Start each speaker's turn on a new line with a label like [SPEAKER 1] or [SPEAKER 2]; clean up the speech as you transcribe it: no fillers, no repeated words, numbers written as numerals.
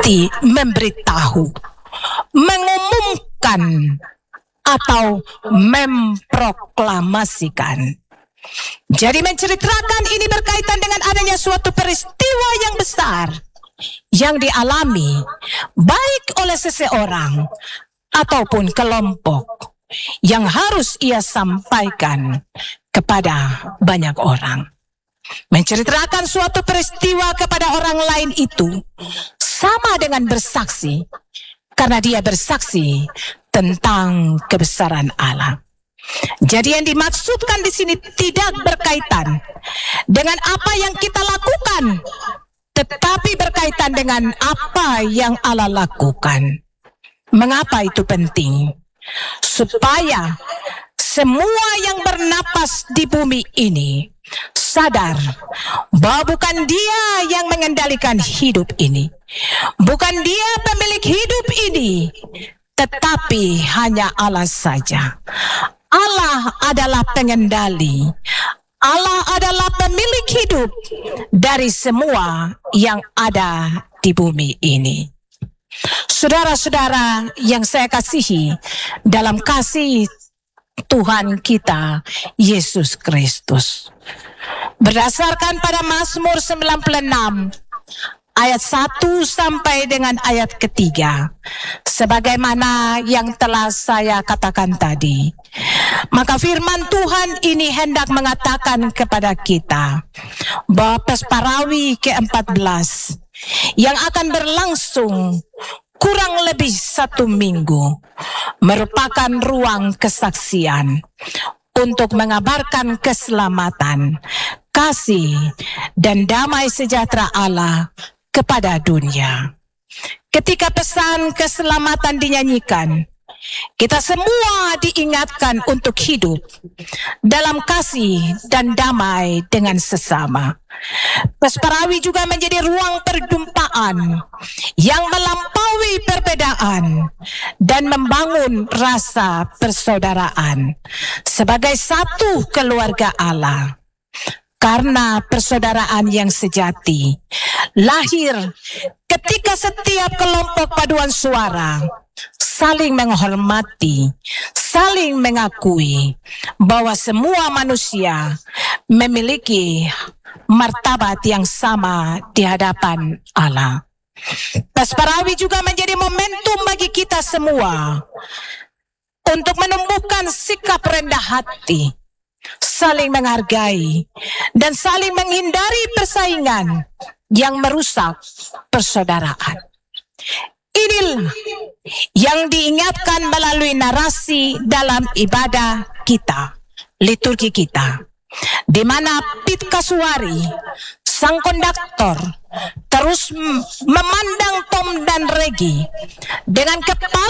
[SPEAKER 1] berarti memberitahu, mengumumkan, atau memproklamasikan. Jadi menceritakan ini berkaitan dengan adanya suatu peristiwa yang besar yang dialami baik oleh seseorang ataupun kelompok yang harus ia sampaikan kepada banyak orang. Menceritakan suatu peristiwa kepada orang lain itu sama dengan bersaksi, karena dia bersaksi tentang kebesaran Allah. Jadi yang dimaksudkan di sini tidak berkaitan dengan apa yang kita lakukan, tetapi berkaitan dengan apa yang Allah lakukan. Mengapa itu penting? Supaya semua yang bernapas di bumi ini sadar bahwa bukan dia yang mengendalikan hidup ini, bukan dia pemilik hidup ini, tetapi hanya Allah saja. Allah adalah pengendali, Allah adalah pemilik hidup dari semua yang ada di bumi ini. Saudara-saudara yang saya kasihi dalam kasih Tuhan kita Yesus Kristus, berdasarkan pada Mazmur 96 ayat 1 sampai dengan ayat ketiga, sebagaimana yang telah saya katakan tadi, maka firman Tuhan ini hendak mengatakan kepada kita bahwa Pesparawi ke-14 yang akan berlangsung kurang lebih 1 minggu merupakan ruang kesaksian untuk mengabarkan keselamatan, kasih, dan damai sejahtera Allah kepada dunia. Ketika pesan keselamatan dinyanyikan, kita semua diingatkan untuk hidup dalam kasih dan damai dengan sesama. Pesparawi juga menjadi ruang perjumpaan yang melampaui perbedaan dan membangun rasa persaudaraan sebagai satu keluarga Allah. Karena persaudaraan yang sejati lahir ketika setiap kelompok paduan suara saling menghormati, saling mengakui bahwa semua manusia memiliki martabat yang sama di hadapan Allah. Pesparawi juga menjadi momentum bagi kita semua untuk menumbuhkan sikap rendah hati, saling menghargai, dan saling menghindari persaingan yang merusak persaudaraan. Inilah yang diingatkan melalui narasi dalam ibadah kita, liturgi kita, di mana Pit Kasuari, sang konduktor, terus memandang Tom dan Regi dengan kepala